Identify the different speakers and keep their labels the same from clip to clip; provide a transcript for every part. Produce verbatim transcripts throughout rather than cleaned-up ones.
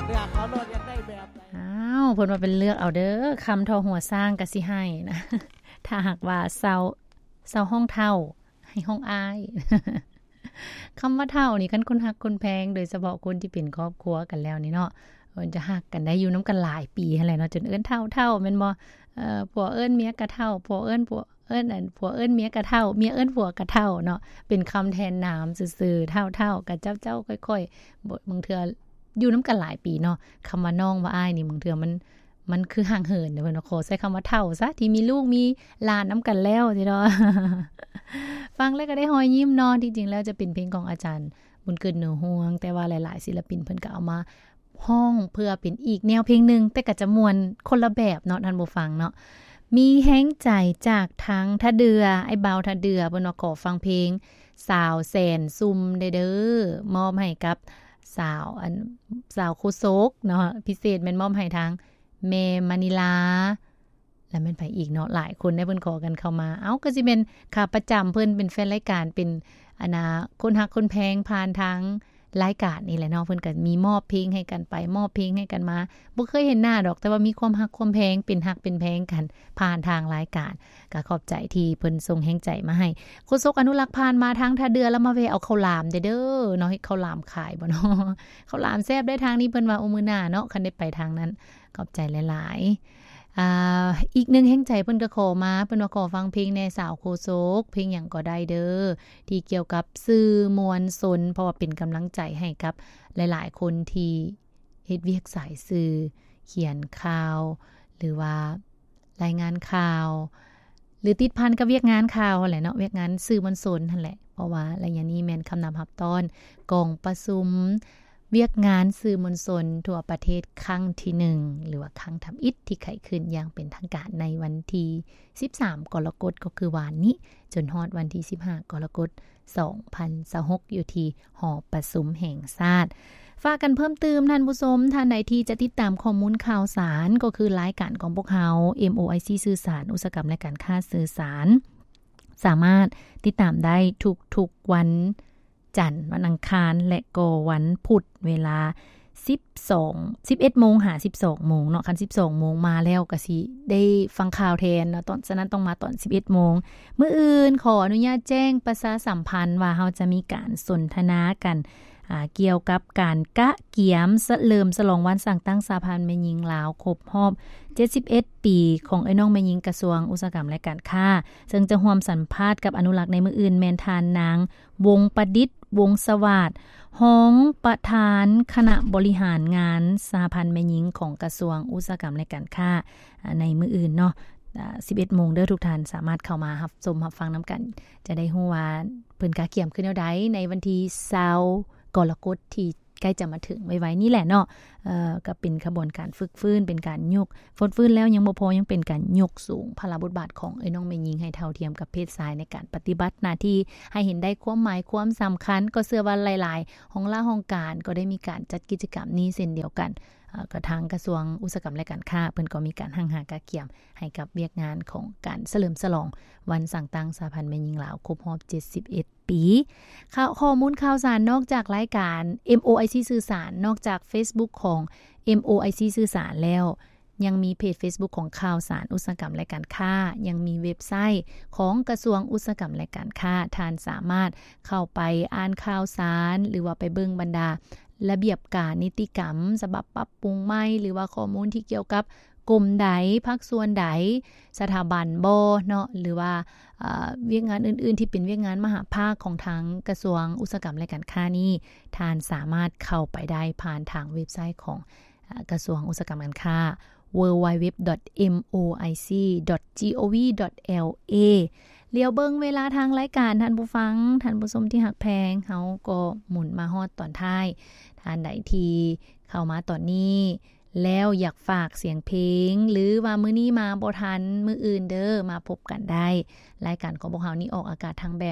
Speaker 1: ลือกเขาโลดอยากได้แบบไหน
Speaker 2: อ้าวเพิ่นว่าเป็นเลือกเอาเด้อคำทอหัวสร้างก็สิให้นะ ถ้าหากว่าเซาเซาห้องเท่าให้ห้องอ้าย คำว่าเท่านี่คันคนฮักคนแพงโดยเฉพาะคนที่เป็นครอบครัวกันแล้วนี่เนาะเพิ่นจะฮักกันได้อยู่นํากันหลายปีหั่นแหละเนาะจนเอิ้นเท่าๆแม่นบ่เอ่อผัวเอิ้นเมียก็เท่าผัวเอิ้นผัวเอิ้นอันผัวเอิ้นเมียก็เท่าเมียเอิ้นผัวก็เท่าเนาะเป็นคำแทนนามซื่อๆเท่าๆกับเจ้าๆค่อยๆบ่บางเทื่ออยู่นํากันหลายปีเนาะคำว่าน้องว่าอ้ายนี่บางเทื่อมันมันคือห่างเหินเพิ่นว่าขอใช้คำว่าเท่าซะที่มีลูกมีหลานนํากันแล้วสิเนาะ ฟังแล้วก็ได้รอยยิ้มเนาะที่จริงแล้วจะเป็นเพลงของอาจารย์บุญเกิดเหนือห่วงแต่ว่าหลายๆศิลปินเพิ่นก็เอามาห้องเพื่อเป็นอีกแนวเพลงนึงแต่ก็จะม่วนคนละแบบเนาะท่านผู้ฟังเนาะมีแฮงใจจากทั้งทะเดือไอ้เบาทะเดือเพิ่นว่าขอฟังเพลงสาวแสนซุ่มเด้อมอบให้กับสาวอันสาวโคโซกเนาะพิเศษแม่นมอบให้ทางเมมานิลาแล้วแม่นไปอีกเนาะหลายคนได้เพิ่นขอกันเข้ามาเอ้าก็สิเป็นขาประจำเพิ่นเป็นแฟนรายการเป็นอนาคนฮักคนแพงผ่านทางรายการนี่แหละเนาะเพิ่นก็มีมอบเพลงให้กันไปมอบเพลงให้กันมาบ่เคยเห็นหน้าดอกแต่ว่ามีความฮักความแพงเป็นฮักเป็นแพงกันผ่านทางรายการก็ขอบใจที่เพิ่นส่งแรงใจมาให้โฆษกอนุรักษ์ผ่านมาทางท่าเดือแล้วมาแวะเอาข้าวหลามเด้อเด้อเนาะเฮ็ดข้าวหลามขายบ่เนาะข้าวหลามแซ่บได้ทางนี้เพิ่นว่าโอมื้อหน้าเนาะคันได้ไปทางนั้นขอบใจหลายๆอ่าอีกนึงแห่งใจเพิ่นก็ขอมาเพิ่นว่าขอฟังเพลงแน่สาวโคโซกเพลงหยังก็ได้เด้อที่เกี่ยวกับสื่อมวลชนเพราะว่าเป็นกำลังใจให้กับหลายๆคนที่เฮ็ดเวียกสายสื่อเขียนข่าวหรือว่ารายงานข่าวหรือติดพันกับเวียกงานข่าวแหละเนาะเวียกงานสื่อมวลชนนั่นแหละเพราะว่าระยะนี้แม่นคำนำรับตอนกองประชุมเวียกงานสื่อมวลชนทั่วประเทศครั้งที่หนึ่งหรือว่าครั้งทำอิฐที่ไขขึ้นอย่างเป็นทางการในวันที่สิบสามกรกฎาคมก็คือวานนี้จนฮอดวันที่สิบห้ากรกฎาคมสองพันยี่สิบหกอยู่ที่หอประชุมแห่งชาติฝากกันเพิ่มเติมท่านผู้ชมท่านใดที่จะติดตามข้อมูลข่าวสารก็คือรายการของพวกเฮา เอ็ม โอ ไอ ซี สื่อสารอุตสาหกรรมและการค้าสื่อสารสามารถติดตามได้ทุกๆวันจันทร์วันอังคารและก็วันพุธเวลาสิบสอง สิบเอ็ดโมงหาสิบสองโมงเนาะคันสิบสองโมงมาแล้วก็สิได้ฟังข่าวแทนเนาะตอนฉะนั้นต้องมาตอนสิบเอ็ดโมงมื้ออื่นขออนุญาตแจ้งประชาสัมพันธ์ว่าเฮาจะมีการสนทนากันอ่าเกี่ยวกับการกะเกียมเฉลิมฉลองวันสร้างตั้งสาพันธ์แม่หญิงลาวครบรอบเจ็ดสิบเอ็ดปีของไอ้น้องแม่หญิงกระทรวงอุตสาหกรรมและการค้าซึ่งจะร่วมสัมภาษณ์กับอนุรักษ์ในมื้ออื่นแม่นทานนางวงประดิษฐ์วงสวัสดิ์ห้องประธานคณะบริหารงานสหพันธ์แม่หญิงของกระทรวงอุตสาหกรรมและการค้าในมื้ออื่นเนาะสิบเอ็ดโมงเด้อทุกท่านสามารถเข้ามารับชมรับฟังนํากันจะได้ฮู้ว่าเพิ่นกะเกียมขึ้นแนวใดในวันที่ยี่สิบกรกฎาคมที่ใกล้จะมาถึงไว้ๆนี่แหละเนาะเอ่อก็เป็นขบวนการฝึกฟื้นเป็นการยกฝึกฟื้นแล้วยังบ่พอยังเป็นการยกสูงพลบทบาทของเอ้ยน้องแม่หญิงให้เท่าเทียมกับเพศชายในการปฏิบัติหน้าที่ให้เห็นได้ความหมายความสำคัญก็เชื่อว่าหลายๆของล่าห้องการก็ได้มีการจัดกิจกรรมนี้เช่นเดียวกันเอ่อกระทางกระทรวงอุตสาหกรรมและการค้าเพิ่นก็มีการหังหากะเกียมให้กับเวียกงานของการเฉลิมฉลองวันสร้างตั้งสหพันธ์แม่หญิงลาวครบรอบเจ็ดสิบเอ็ดปีข่าวข้อมูลข่าวสารนอกจากรายการ เอ็ม โอ ไอ ซี สื่อสารนอกจาก Facebook ของ เอ็ม โอ ไอ ซี สื่อสารแล้วยังมีเพจ Facebook ของข่าวสารอุตสาหกรรมและการค้ายังมีเว็บไซต์ของกระทรวงอุตสาหกรรมและการค้าท่านสามารถเข้าไปอ่านข่าวสารหรือว่าไปเบิ่งบรรดาระเบียบการนิติกรรมฉบับปรับปรุงใหม่หรือว่าข้อมูลที่เกี่ยวกับกลุ่มใดภาคส่วนใดสถาบันบ่เนาะหรือว่าเอ่อเวียกงานอื่นๆที่เป็นเวียกงานมหาภาคของทางกระทรวงอุตสาหกรรมและการค้านี้ท่านสามารถเข้าไปได้ผ่านทางเว็บไซต์ของกระทรวงอุตสาหกรรมการค้า ดับเบิลยู ดับเบิลยู ดับเบิลยู ดอท เอ็ม โอ ไอ ซี ดอท จี โอ วี ดอท แอล เอ เลี้ยวเบิ่งเวลาทางรายการท่านผู้ฟังท่านผู้ชมที่หักแพงเฮาก็หมุนมาฮอดตอนท้ายท่านใดที่เข้ามาตอนนี้แล้วอยากฝากเสียงเพลงหรือว่ามื้อนี้มาบ่ทันมื้ออื่นเด้อมาพบกันได้รายการของพวกเฮานี้ออกอากาศทางแบบอ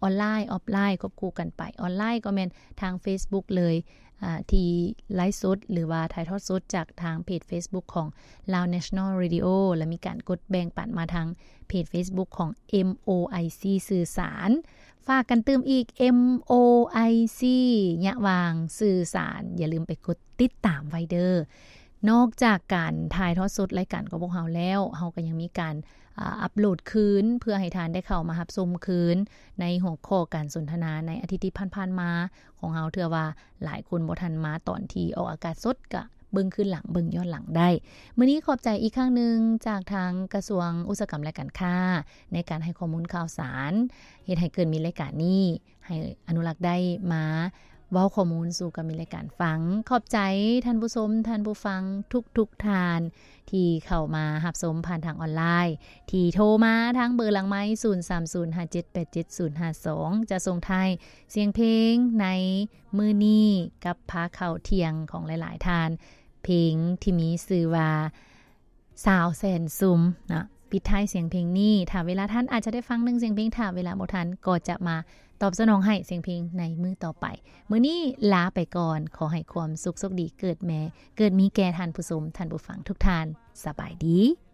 Speaker 2: อนไลน์ออฟไลน์ควบคู่กันไปออนไลน์ก็แม่นทาง Facebook เลยอ่าที่ไลฟ์สดหรือว่าถ่ายทอดสดจากทางเพจ Facebook ของ Lao National Radio และมีการกดแบ่งปันมาทางเพจ Facebook ของ เอ็ม โอ ไอ ซี สื่อสารฝากกันเติมอีก เอ็ม โอ ไอ ซี ยะวางสื่อสารอย่าลืมไปกดติดตามไว้เด้อนอกจากการถ่ายทอดสดรายการของพวกเฮาแล้วเฮาก็ยังมีการอัปโหลดคืนเพื่อให้ทานได้เข้ามารับชมคืนในหัวข้อการสนทนาในอาทิตย์ที่ผ่านๆมาของเฮาเทื่อว่าหลายคนบ่ทันมาตอนที่ออกอากาศสดก็เบิ่งคืนหลังเบิ่งย้อนหลังได้มื้อนี้ขอบใจอีกครั้งนึงจากทางกระทรวงอุตสาหกรรมและการค้าในการให้ข้อมูลข่าวสารเฮ็ดให้เกิดมีรายการนี้ให้อนุรักษ์ได้มาเว้าข้อมูลสู่กับมีรายการฟังขอบใจท่านผู้ชมท่านผู้ฟังทุกๆท่านที่เข้ามารับชมผ่านทางออนไลน์ที่โทรมาทางเบอร์หลังไมค์ศูนย์ สาม ศูนย์ ห้า เจ็ด แปด เจ็ด ศูนย์ ห้า สองจะส่งท้ายเสียงเพลงในมื้อนี้กับพาเข้าเที่ยงของหลายๆท่านเพลงที่มีชื่อว่าสาวแสนซุมนะปิดท้ายเสียงเพลงนี้ถ้าเวลาท่านอาจจะได้ฟังหนึ่งเสียงเพลงถ้าเวลาบ่ทันก็จะมาตอบสนองให้เสียงเพลงในมื้อต่อไปมื้อนี้ลาไปก่อนขอให้ความสุขสกดีเกิดแม้เกิดมีแก่ท่านผู้ชมท่านผู้ฟังทุกท่านสบายดี